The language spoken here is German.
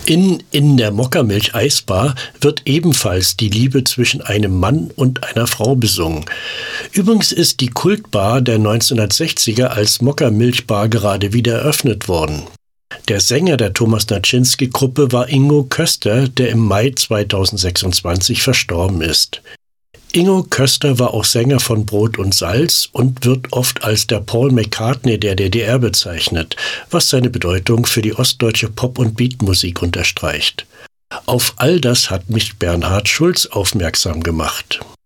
In der Mokkamilch-Eisbar wird ebenfalls die Liebe zwischen einem Mann und einer Frau besungen. Übrigens ist die Kultbar der 1960er als Mokkamilch-Bar gerade wieder eröffnet worden. Der Sänger der Thomas Naczynski-Gruppe war Ingo Köster, der im Mai 2026 verstorben ist. Ingo Köster war auch Sänger von Brot und Salz und wird oft als der Paul McCartney der DDR bezeichnet, was seine Bedeutung für die ostdeutsche Pop- und Beatmusik unterstreicht. Auf all das hat mich Bernhard Schulz aufmerksam gemacht.